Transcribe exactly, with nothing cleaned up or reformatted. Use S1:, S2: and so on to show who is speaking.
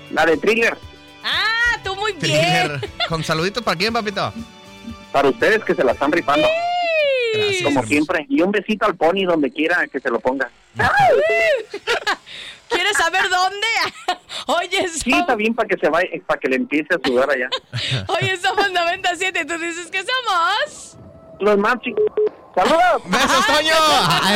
S1: La de Thriller.
S2: Ah, tú muy bien.
S3: ¿Con saluditos para quién, papito?
S1: Para ustedes que se la están rifando.
S3: Gracias,
S1: Como
S3: hermoso.
S1: siempre. Y un besito al Pony donde quiera que se lo ponga.
S2: ¿Quieres saber dónde? Oye,
S1: Sí,
S2: somos...
S1: está bien para que se vaya, para que le empiece a sudar allá.
S2: Oye, somos noventa y siete. ¿Tú dices que somos?
S1: Los más chicos. ¡Saludos!
S3: ¡Besos, Toño!